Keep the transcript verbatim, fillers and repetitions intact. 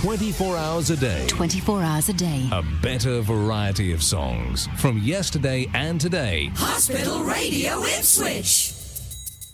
twenty-four hours a day. twenty-four hours a day. A better variety of songs from yesterday and today. Hospital Radio Ipswich.